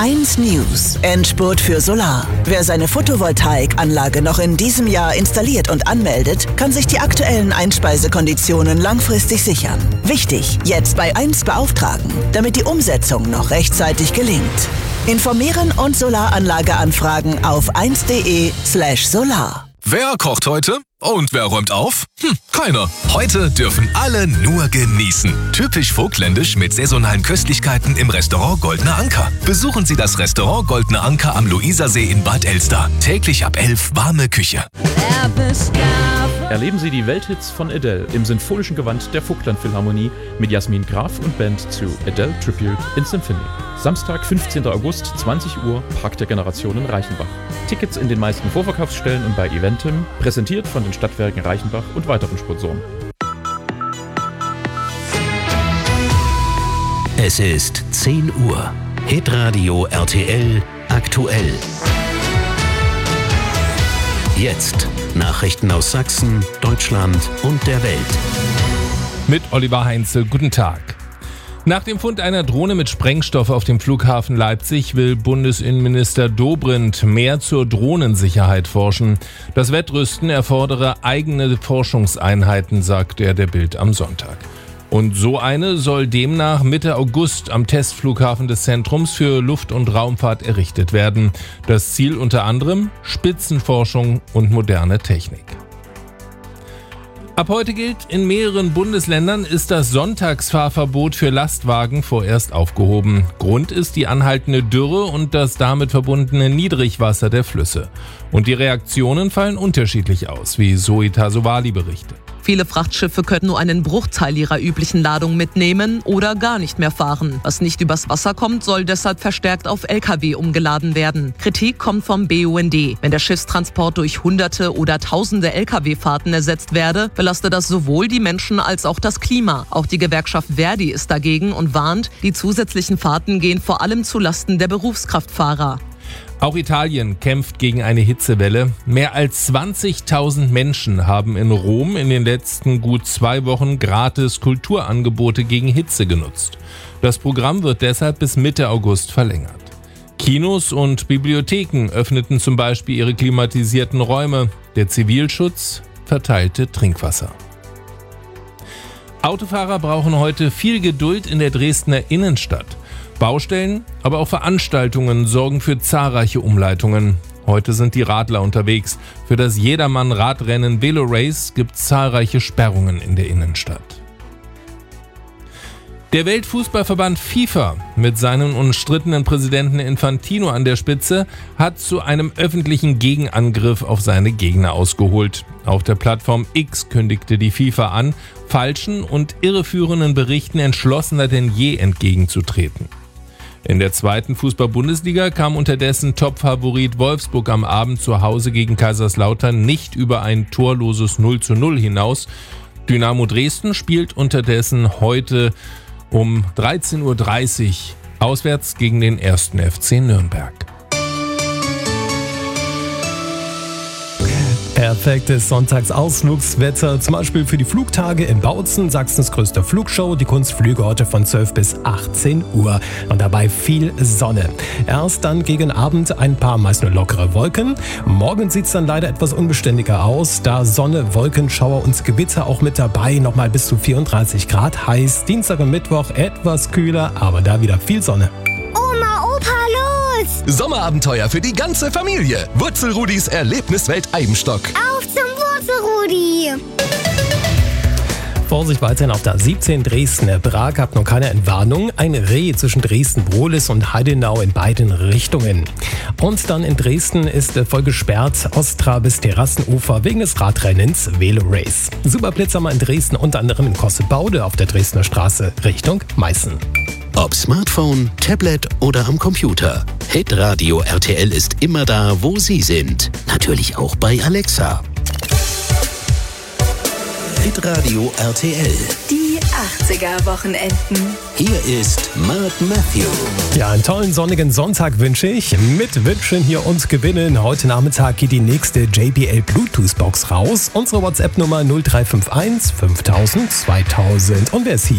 1 News. Endspurt für Solar. Wer seine Photovoltaikanlage noch in diesem Jahr installiert und anmeldet, kann sich die aktuellen Einspeisekonditionen langfristig sichern. Wichtig, jetzt bei 1 beauftragen, damit die Umsetzung noch rechtzeitig gelingt. Informieren und Solaranlage anfragen auf 1.de/solar. Wer kocht heute? Und wer räumt auf? Keiner. Heute dürfen alle nur genießen. Typisch vogtländisch mit saisonalen Köstlichkeiten im Restaurant Goldener Anker. Besuchen Sie das Restaurant Goldener Anker am Luisersee in Bad Elster. Täglich ab 11 warme Küche. Erleben Sie die Welthits von Adele im sinfonischen Gewand der Vogtland Philharmonie mit Jasmin Graf und Band zu Adele Tribute in Symphony. Samstag, 15. August, 20 Uhr, Park der Generationen Reichenbach. Tickets in den meisten Vorverkaufsstellen und bei Eventim, präsentiert von den Stadtwerken Reichenbach und weiteren Sponsoren. Es ist 10 Uhr. Hitradio RTL aktuell. Jetzt Nachrichten aus Sachsen, Deutschland und der Welt. Mit Oliver Heinze, guten Tag. Nach dem Fund einer Drohne mit Sprengstoff auf dem Flughafen Leipzig will Bundesinnenminister Dobrindt mehr zur Drohnensicherheit forschen. Das Wettrüsten erfordere eigene Forschungseinheiten, sagt er der Bild am Sonntag. Und so eine soll demnach Mitte August am Testflughafen des Zentrums für Luft- und Raumfahrt errichtet werden. Das Ziel unter anderem Spitzenforschung und moderne Technik. Ab heute gilt, in mehreren Bundesländern ist das Sonntagsfahrverbot für Lastwagen vorerst aufgehoben. Grund ist die anhaltende Dürre und das damit verbundene Niedrigwasser der Flüsse. Und die Reaktionen fallen unterschiedlich aus, wie Zoe Tasovali berichtet. Viele Frachtschiffe können nur einen Bruchteil ihrer üblichen Ladung mitnehmen oder gar nicht mehr fahren. Was nicht übers Wasser kommt, soll deshalb verstärkt auf Lkw umgeladen werden. Kritik kommt vom BUND. Wenn der Schiffstransport durch Hunderte oder Tausende Lkw-Fahrten ersetzt werde, belaste das sowohl die Menschen als auch das Klima. Auch die Gewerkschaft Verdi ist dagegen und warnt, die zusätzlichen Fahrten gehen vor allem zulasten der Berufskraftfahrer. Auch Italien kämpft gegen eine Hitzewelle. Mehr als 20.000 Menschen haben in Rom in den letzten gut 2 Wochen gratis Kulturangebote gegen Hitze genutzt. Das Programm wird deshalb bis Mitte August verlängert. Kinos und Bibliotheken öffneten zum Beispiel ihre klimatisierten Räume. Der Zivilschutz verteilte Trinkwasser. Autofahrer brauchen heute viel Geduld in der Dresdner Innenstadt. Baustellen, aber auch Veranstaltungen sorgen für zahlreiche Umleitungen. Heute sind die Radler unterwegs. Für das Jedermann-Radrennen Velo Race gibt es zahlreiche Sperrungen in der Innenstadt. Der Weltfußballverband FIFA mit seinem umstrittenen Präsidenten Infantino an der Spitze hat zu einem öffentlichen Gegenangriff auf seine Gegner ausgeholt. Auf der Plattform X kündigte die FIFA an, falschen und irreführenden Berichten entschlossener denn je entgegenzutreten. In der 2. Fußball-Bundesliga kam unterdessen Topfavorit Wolfsburg am Abend zu Hause gegen Kaiserslautern nicht über ein torloses 0:0 hinaus. Dynamo Dresden spielt unterdessen heute um 13:30 Uhr auswärts gegen den 1. FC Nürnberg. Perfektes Sonntagsausflugswetter, zum Beispiel für die Flugtage in Bautzen, Sachsens größter Flugshow, die Kunstflüge heute von 12 bis 18 Uhr und dabei viel Sonne. Erst dann gegen Abend ein paar meist nur lockere Wolken. Morgen sieht es dann leider etwas unbeständiger aus, da Sonne, Wolkenschauer und Gewitter auch mit dabei, nochmal bis zu 34 Grad heiß. Dienstag und Mittwoch etwas kühler, aber da wieder viel Sonne. Oma, Opa, los! Sommerabenteuer für die ganze Familie. Wurzelrudis Erlebniswelt Eibenstock. Auf zum Wurzelrudi! Vorsicht weiterhin auf der 17 Dresden-Prag, habt noch keine Entwarnung. Ein Reh zwischen Dresden-Brohlis und Heidenau in beiden Richtungen. Und dann in Dresden ist voll gesperrt, Ostra bis Terrassenufer wegen des Radrennens Velo Race. Superblitz haben wir in Dresden unter anderem in Kossebaude auf der Dresdner Straße Richtung Meißen. Ob Smartphone, Tablet oder am Computer. Hitradio RTL ist immer da, wo Sie sind. Natürlich auch bei Alexa. Hitradio RTL. Die 80er-Wochenenden. Hier ist Mark Matthew. Ja, einen tollen sonnigen Sonntag wünsche ich. Mit Wünschen hier und Gewinnen. Heute Nachmittag geht die nächste JBL Bluetooth-Box raus. Unsere WhatsApp-Nummer 0351 5000 2000. Und wer ist hier?